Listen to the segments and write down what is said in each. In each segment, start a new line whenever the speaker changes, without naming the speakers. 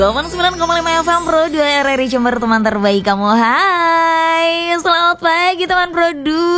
89,5 FM Pro 2 RRI Jember, teman terbaik kamu. Hai, selamat pagi teman Pro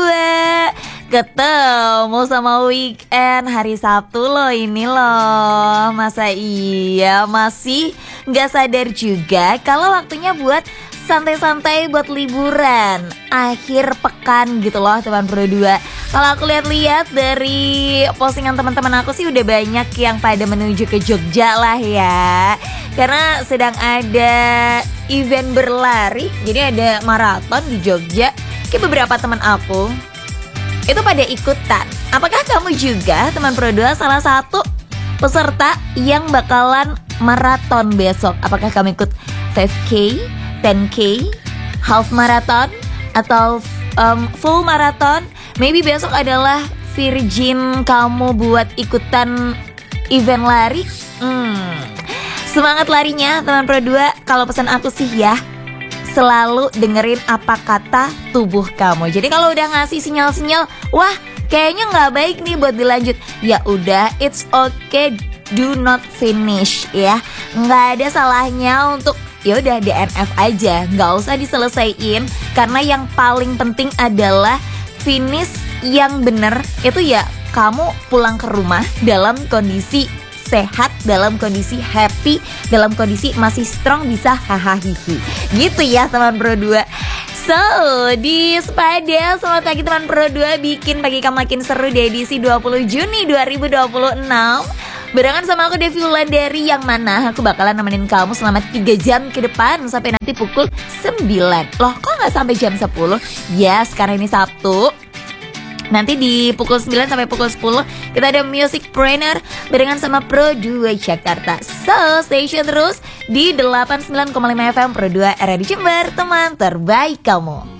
2. Ketemu sama weekend, hari Sabtu loh ini loh. Masa iya masih gak sadar juga kalau waktunya buat santai-santai, buat liburan akhir pekan gitu loh teman Pro 2. Kalau aku lihat-lihat dari postingan teman-teman aku sih udah banyak yang pada menuju ke Jogja lah ya. Karena sedang ada event berlari, jadi ada maraton di Jogja. Kayak beberapa teman aku itu pada ikutan. Apakah kamu juga teman Pro 2 salah satu peserta yang bakalan maraton besok? Apakah kamu ikut 5K, 10K, half marathon, atau full marathon? Maybe besok adalah virgin kamu buat ikutan event lari. Semangat larinya teman Pro 2. Kalau pesan aku sih ya, selalu dengerin apa kata tubuh kamu. Jadi kalau udah ngasih sinyal-sinyal, wah kayaknya nggak baik nih buat dilanjut, ya udah, it's okay, do not finish ya. Nggak ada salahnya untuk ya udah DNF aja, nggak usah diselesaiin. Karena yang paling penting adalah finish yang bener. Itu ya kamu pulang ke rumah dalam kondisi sehat, dalam kondisi happy, dalam kondisi masih strong, bisa hahaha gitu ya teman Pro 2. So, di Sepada, selamat pagi teman Pro 2. Bikin pagi kamu makin seru di edisi 20 Juni 2026. Barengan sama aku Devi Wulandari, yang mana aku bakalan nemenin kamu selama 3 jam ke depan sampai nanti pukul 9. Loh, kok gak sampai jam 10? Yes, karena ini Sabtu. Nanti di pukul 9 sampai pukul 10 kita ada Music Trainer barengan sama Pro 2 Jakarta. So, stay tune terus di 89,5 FM Pro 2 RRI Jember, teman terbaik kamu.